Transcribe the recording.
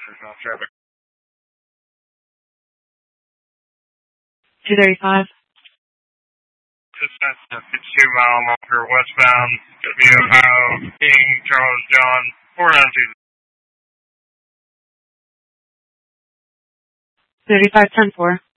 there's no traffic. 235. Dispatch 52 mile marker westbound, W Ohio, King Charles John, 492. 3510-4.